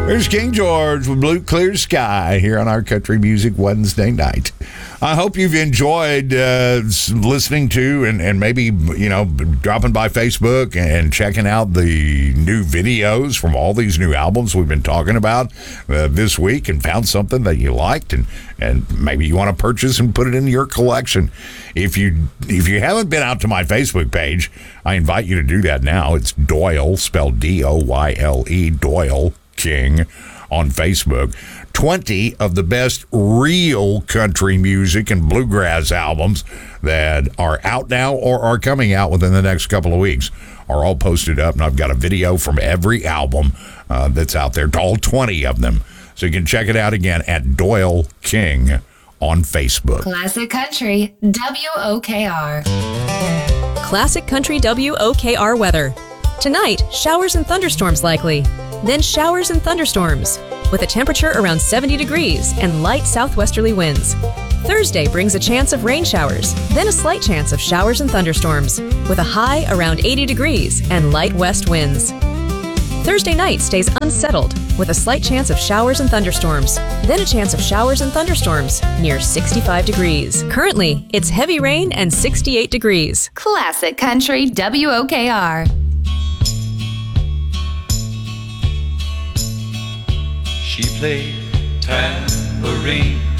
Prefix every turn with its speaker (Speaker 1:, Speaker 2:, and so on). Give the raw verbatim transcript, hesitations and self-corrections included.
Speaker 1: There's King George with Blue Clear Sky here on our Country Music Wednesday night. I hope you've enjoyed uh, listening to and, and maybe, you know, dropping by Facebook and checking out the new videos from all these new albums we've been talking about uh, this week and found something that you liked and, and maybe you want to purchase and put it in your collection. If you if you haven't been out to my Facebook page, I invite you to do that now. It's Doyle, spelled D O Y L E, Doyle King on Facebook. twenty of the best real country music and bluegrass albums that are out now or are coming out within the next couple of weeks are all posted up, and I've got a video from every album uh, that's out there, all twenty of them. So you can check it out again at Doyle King on Facebook.
Speaker 2: Classic Country, W O K R.
Speaker 3: Classic Country W O K R weather. Tonight, showers and thunderstorms likely. Then showers and thunderstorms, with a temperature around seventy degrees and light southwesterly winds. Thursday brings a chance of rain showers, then a slight chance of showers and thunderstorms, with a high around eighty degrees and light west winds. Thursday night stays unsettled, with a slight chance of showers and thunderstorms, then a chance of showers and thunderstorms near sixty-five degrees. Currently, it's heavy rain and sixty-eight degrees.
Speaker 2: Classic Country W O K R.
Speaker 4: She played tambourine